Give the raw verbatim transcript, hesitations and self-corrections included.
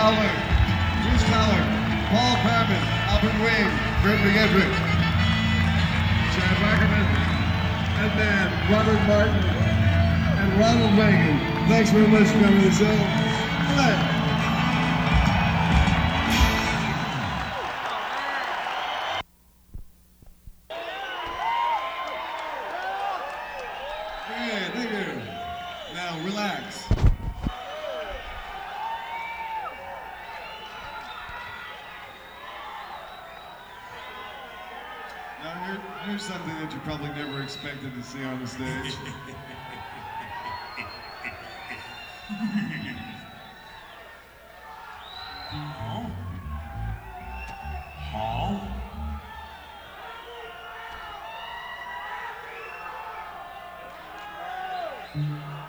Fowler, Bruce Fowler, Paul Parman, Albert Wayne, Gregory Edrick, Chad Wackerman, and then Robert Martin and Ronald Reagan. Thanks very much for coming to the show. Glenn. Okay, thank you. Now relax. Now here, here's something that you probably never expected to see on the stage. Huh? Huh? Mm-hmm.